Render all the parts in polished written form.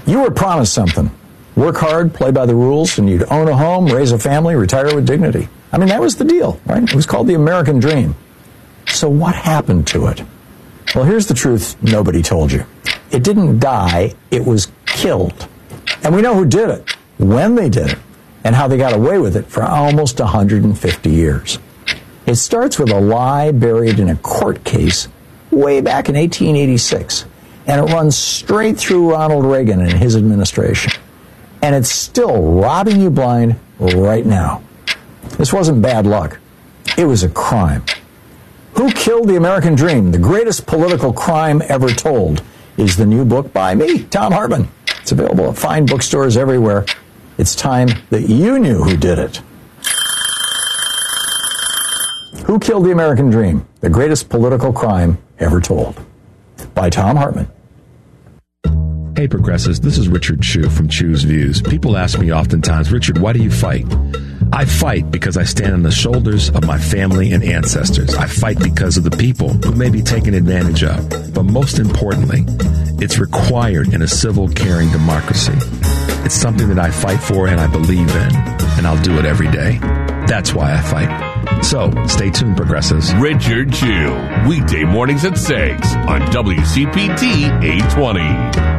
You were promised something. Work hard, play by the rules, and you'd own a home, raise a family, retire with dignity. I mean, that was the deal, right? It was called the American Dream. So what happened to it? Well, here's the truth nobody told you. It didn't die, it was killed. And we know who did it, when they did it, and how they got away with it for almost 150 years. It starts with a lie buried in a court case way back in 1886, and it runs straight through Ronald Reagan and his administration. And it's still robbing you blind right now. This wasn't bad luck. It was a crime. Who Killed the American Dream? The Greatest Political Crime Ever Told is the new book by me, Thom Hartmann. It's available at fine bookstores everywhere. It's time that you knew who did it. Who Killed the American Dream? The Greatest Political Crime Ever Told by Thom Hartmann. Hey, Progressives, this is Richard Chu from Chu's Views. People ask me oftentimes, Richard, why do you fight? I fight because I stand on the shoulders of my family and ancestors. I fight because of the people who may be taken advantage of. But most importantly, it's required in a civil, caring democracy. It's something that I fight for and I believe in, and I'll do it every day. That's why I fight. So, stay tuned, Progressives. Richard Chu, weekday mornings at 6 on WCPT 820.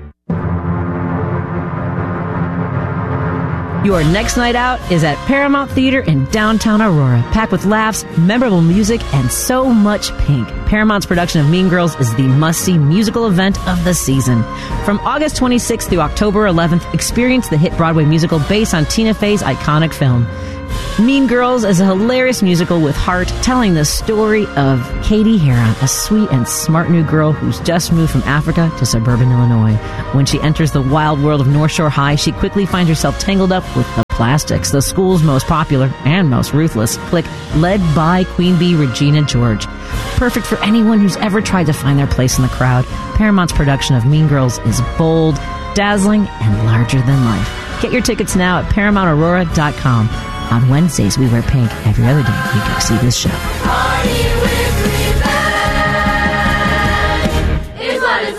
Your next night out is at Paramount Theater in downtown Aurora, packed with laughs, memorable music, and so much Pink. Paramount's production of Mean Girls is the must-see musical event of the season. From August 26th through October 11th, experience the hit Broadway musical based on Tina Fey's iconic film. Mean Girls is a hilarious musical with heart, telling the story of Katie Heron, a sweet and smart new girl who's just moved from Africa to suburban Illinois. When she enters the wild world of North Shore High, she quickly finds herself tangled up with the Plastics, the school's most popular and most ruthless clique, led by Queen Bee Regina George. Perfect for anyone who's ever tried to find their place in the crowd, Paramount's production of Mean Girls is bold, dazzling, and larger than life. Get your tickets now at ParamountAurora.com. On Wednesdays, we wear pink. Every other day, we go see this show. Party with Revenge is what it's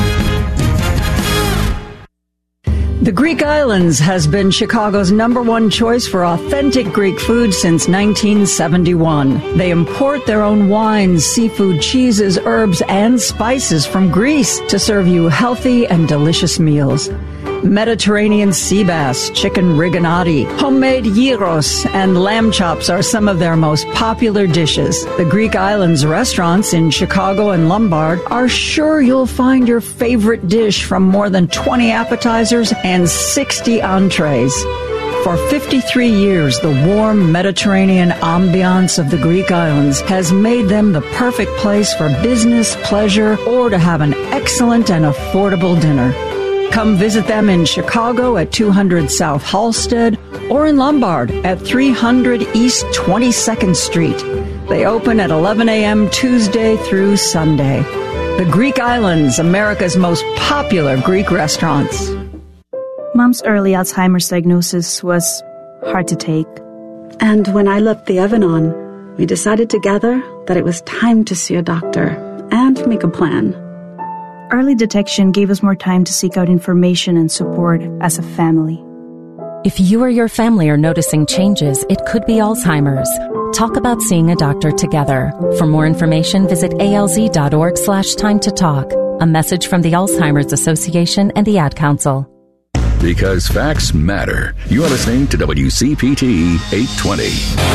like. The Greek Islands has been Chicago's #1 choice for authentic Greek food since 1971. They import their own wines, seafood, cheeses, herbs, and spices from Greece to serve you healthy and delicious meals. Mediterranean sea bass, chicken rigatoni, homemade gyros, and lamb chops are some of their most popular dishes. The Greek Islands restaurants in Chicago and Lombard are sure you'll find your favorite dish from more than 20 appetizers and 60 entrees. For 53 years, the warm Mediterranean ambiance of the Greek Islands has made them the perfect place for business, pleasure, or to have an excellent and affordable dinner. Come visit them in Chicago at 200 South Halsted or in Lombard at 300 East 22nd Street. They open at 11 a.m. Tuesday through Sunday. The Greek Islands, America's most popular Greek restaurants. Mom's early Alzheimer's diagnosis was hard to take. And when I left the Evan-On, we decided together that it was time to see a doctor and make a plan. Early detection gave us more time to seek out information and support as a family. If you or your family are noticing changes, it could be Alzheimer's. Talk about seeing a doctor together. For more information, visit alz.org/time to talk. A message from the Alzheimer's Association and the Ad Council. Because facts matter. You are listening to WCPT 820.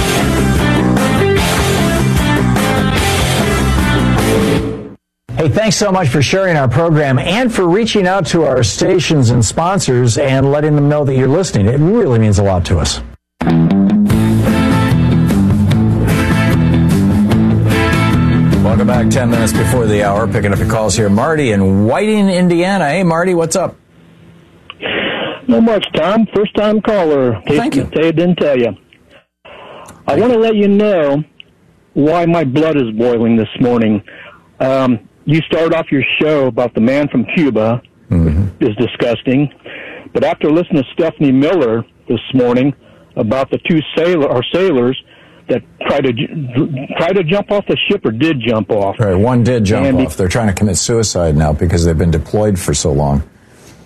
Hey, thanks so much for sharing our program and for reaching out to our stations and sponsors and letting them know that you're listening. It really means a lot to us. Welcome back. 10 minutes before the hour. Picking up your calls here. Marty in Whiting, Indiana. Hey, Marty, what's up? Not much, Tom. First-time caller. Thank you. Didn't tell you. I want to let you know why my blood is boiling this morning. You started off your show about the man from Cuba, is disgusting. But after listening to Stephanie Miller this morning about the two sailors that tried to jump off the ship or did jump off. Right, one did jump off. They're trying to commit suicide now because they've been deployed for so long.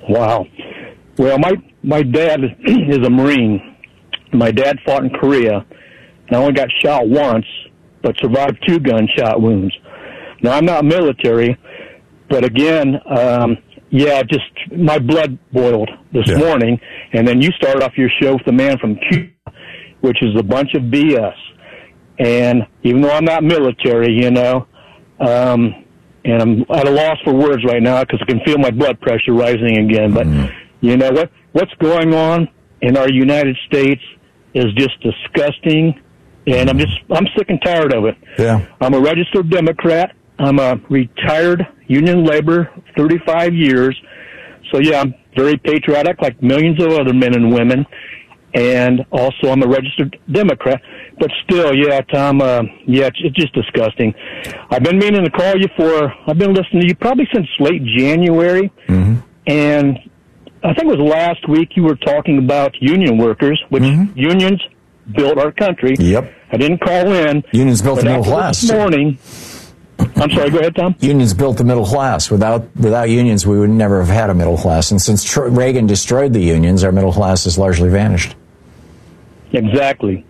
Wow. Well, my dad is a Marine. My dad fought in Korea, and I only got shot once, but survived 2 gunshot wounds. Now, I'm not military, but again, just my blood boiled this morning. And then you started off your show with the man from Cuba, which is a bunch of BS. And even though I'm not military, and I'm at a loss for words right now because I can feel my blood pressure rising again. But you know what's going on in our United States is just disgusting, and I'm sick and tired of it. Yeah. I'm a registered Democrat. I'm a retired union laborer, 35 years. So, I'm very patriotic like millions of other men and women. And also I'm a registered Democrat. But still, Tom, it's just disgusting. I've been meaning to call you I've been listening to you probably since late January. Mm-hmm. And I think it was last week you were talking about union workers, which unions built our country. Yep. I didn't call in. Unions built the middle class. This morning... I'm sorry, go ahead, Tom. Unions built the middle class. Without unions, we would never have had a middle class. And since Reagan destroyed the unions, our middle class has largely vanished. Exactly.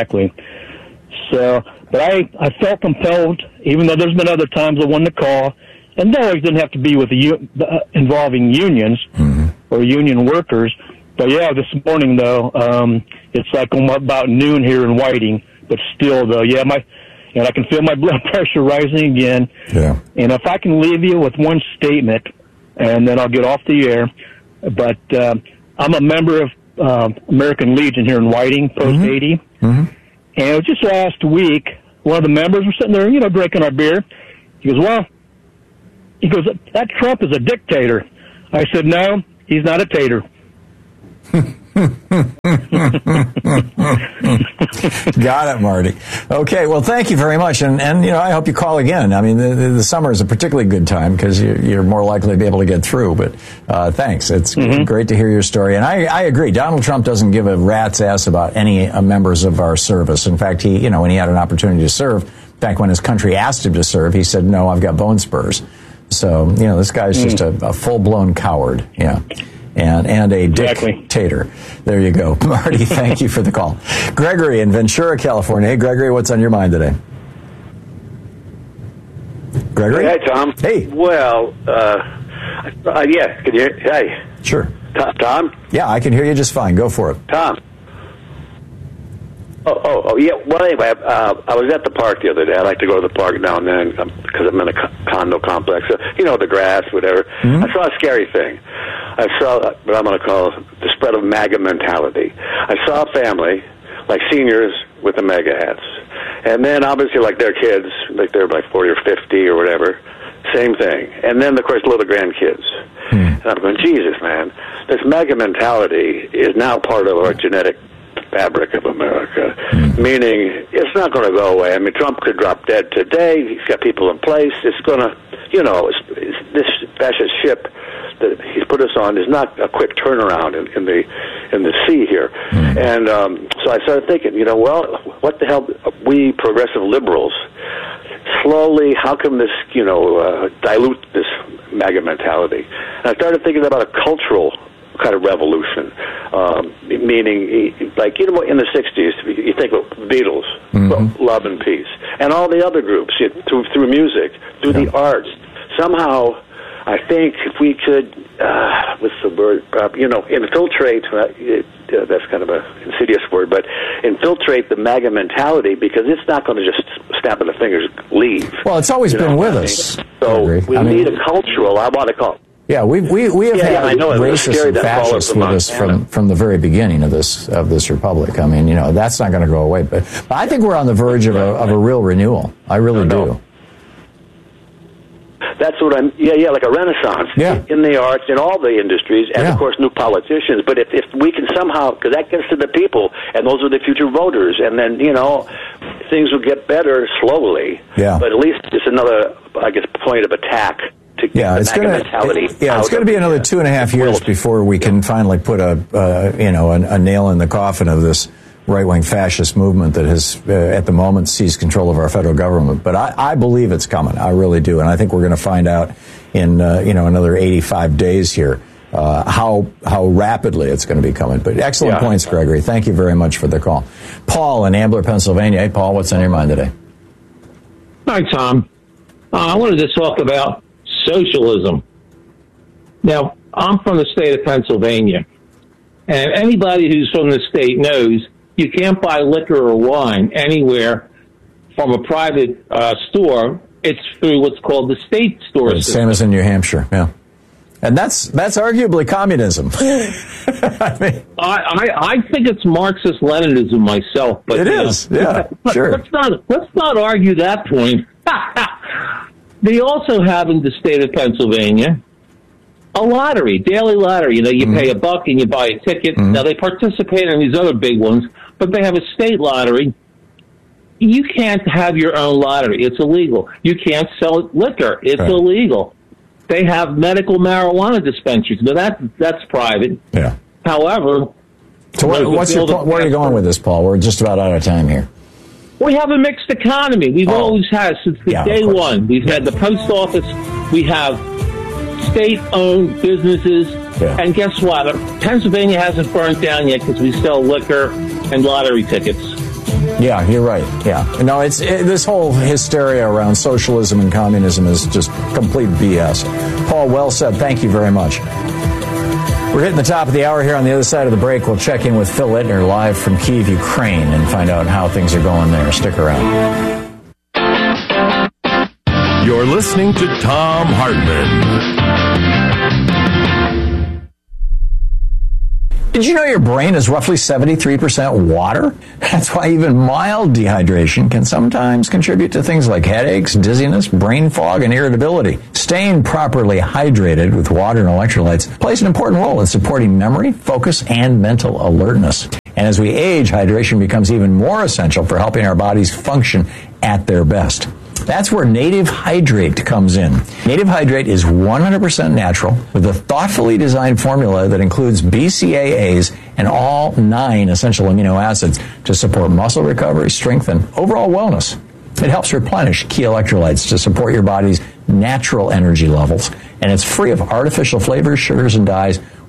So, but I felt compelled, even though there's been other times I wanted to call, and that always didn't have to be with involving unions or union workers. But this morning though, it's like about noon here in Whiting. But still though, and I can feel my blood pressure rising again. Yeah. And if I can leave you with one statement, and then I'll get off the air. But I'm a member of American Legion here in Whiting, Post 80. And it was just last week, one of the members was sitting there, drinking our beer. He goes, that Trump is a dictator. I said, no, he's not a tater. Got it, Marty. Okay, well, thank you very much, and I hope you call again. I mean, the summer is a particularly good time because you're more likely to be able to get through. But thanks, it's great to hear your story, and I agree. Donald Trump doesn't give a rat's ass about any members of our service. In fact, he, when he had an opportunity to serve, back when his country asked him to serve, he said, "No, I've got bone spurs." So this guy's just a full-blown coward. Yeah. And a dictator. There you go. Marty, thank you for the call. Gregory in Ventura, California. Hey, Gregory, what's on your mind today? Gregory? Hey, Tom. Hey. Well, yeah, can you hear? Hey. Sure. Tom? Yeah, I can hear you just fine. Go for it. Tom. Oh, yeah. Well, anyway, I was at the park the other day. I like to go to the park now and then because I'm in a condo complex. The grass, whatever. I saw a scary thing. I saw what I'm going to call the spread of MAGA mentality. I saw a family, like seniors with the MAGA hats. And then, obviously, like their kids, like they're like 40 or 50 or whatever. Same thing. And then, of course, little grandkids. And I'm going, Jesus, man. This MAGA mentality is now part of our genetic fabric of America, meaning it's not going to go away. I mean, Trump could drop dead today. He's got people in place. It's going to, this fascist ship that he's put us on is not a quick turnaround in the sea here. And so I started thinking, what the hell, we progressive liberals, slowly, how come this, dilute this MAGA mentality? And I started thinking about a cultural kind of revolution, meaning, like, in the 60s, you think of Beatles, Love and Peace, and all the other groups, through music, through the arts. Somehow, I think if we could, what's the word, infiltrate, that's kind of an insidious word, but infiltrate the MAGA mentality, because it's not going to just snap of the fingers, leave. Well, it's always been with us. So we need a cultural, I want to call it. Yeah, we have had racists and fascists with us from the very beginning of this republic. I mean, that's not going to go away. But I think we're on the verge of a real renewal. I really do. That's what like a renaissance in the arts, in all the industries, and of course new politicians. But if we can somehow, because that gets to the people, and those are the future voters, and then things will get better slowly. Yeah. But at least it's another, I guess, point of attack. It's going to be another 2.5 years before we can finally put a nail in the coffin of this right-wing fascist movement that has, at the moment, seized control of our federal government. But I believe it's coming. I really do, and I think we're going to find out in another 85 days here how rapidly it's going to be coming. But excellent points, Gregory. Thank you very much for the call. Paul in Ambler, Pennsylvania. Hey, Paul, what's on your mind today? Hi, Tom. I wanted to talk about socialism. Now, I'm from the state of Pennsylvania, and anybody who's from the state knows you can't buy liquor or wine anywhere from a private store. It's through what's called the state store system. Same as in New Hampshire, yeah. And that's arguably communism. I mean, I think it's Marxist-Leninism myself, but it is. Yeah, sure. Let's not argue that point. They also have in the state of Pennsylvania a lottery, daily lottery. You know, you pay $1 and you buy a ticket. Now they participate in these other big ones, but they have a state lottery. You can't have your own lottery; it's illegal. You can't sell liquor; it's illegal. They have medical marijuana dispensaries, but that's private. Yeah. However, so where are you going with this, Paul? We're just about out of time here. We have a mixed economy. We've always had since day one. We've had the post office. We have state-owned businesses. Yeah. And guess what? Pennsylvania hasn't burned down yet because we sell liquor and lottery tickets. Yeah, you're right. Yeah. No, this whole hysteria around socialism and communism is just complete BS. Paul, well said. Thank you very much. We're hitting the top of the hour here. On the other side of the break, we'll check in with Phil Littner live from Kyiv, Ukraine, and find out how things are going there. Stick around. You're listening to Thom Hartmann. Did you know your brain is roughly 73% water? That's why even mild dehydration can sometimes contribute to things like headaches, dizziness, brain fog, and irritability. Staying properly hydrated with water and electrolytes plays an important role in supporting memory, focus, and mental alertness. And as we age, hydration becomes even more essential for helping our bodies function at their best. That's where Native Hydrate comes in. Native Hydrate is 100% natural with a thoughtfully designed formula that includes BCAAs and all 9 essential amino acids to support muscle recovery, strength, and overall wellness. It helps replenish key electrolytes to support your body's natural energy levels, and it's free of artificial flavors, sugars, and dyes